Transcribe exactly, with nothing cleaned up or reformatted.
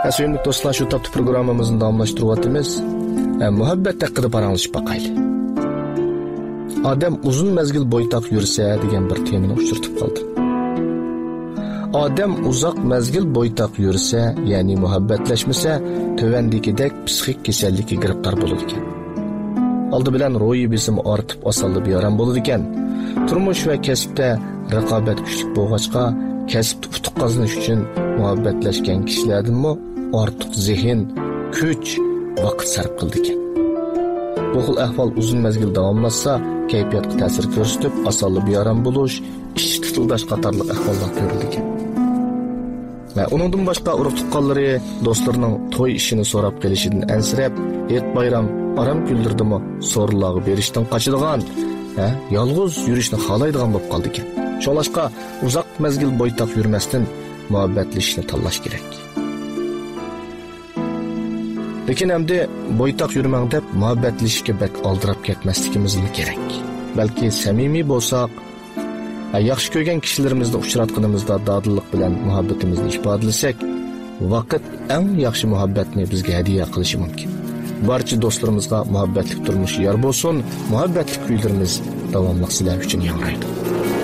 Sevimli dostlar, şu taptı programımızın davamlaştırıvatımız e, muhabbet hakkında paranlaşıp bakaylı. Adam uzun mezgil boytaq yürse degan bir temini uçurtup kaldı. Adam uzak mezgil boytaq yürse, yani muhabbetleşmese, tövendikidek psixik keselliki giriptar buludu eken. Aldı bilen ro'yi besim artıp asallı bir yaran buludu eken. Turmuş ve kesipte raqabet güçlük boğaçqa, kesipte utuq qazanış üçün muhabbetleşken kişilerden mi artıq zihin, güç, vaqt sarf qildi eken. Bu xil ahval uzun mezgil davamlashsa, kayfiyatga ta'sir ko'rsatib, asallı bir yaran buluş, ish tutildash qatorliq ahvollar ko'rildi eken. Ve onundan başka urug' tuqqanlari dostlarının to'y ishini so'rab kelishidan ansirab, et bayram aram güldürdimi so'rlag'i berishdan qochadigan, ha, yolg'iz yurishni xohlaydigan bo'lib qoldi ekan. Şolaşqa uzaq mezgil boytaq yurmasdan muhabbetlashishni tanlash kerak. Lekin hamda boytaq yurmang deb muhabbetlashishga bak oldirab ketmasligimiz kerak. Balki samimiy bo'lsak, yaxshi ko'rgan kishilarimizni uchratganimizda dadillik bilan muhabbatimizni ifodalasak, vaqt eng yaxshi muhabbatni bizga hadiya qilishi mumkin. Barcha do'stlarimizga muhabbatli turmush yor bo'lsin, muhabbatli kuylarimiz davomli sizlar uchun yangraydi.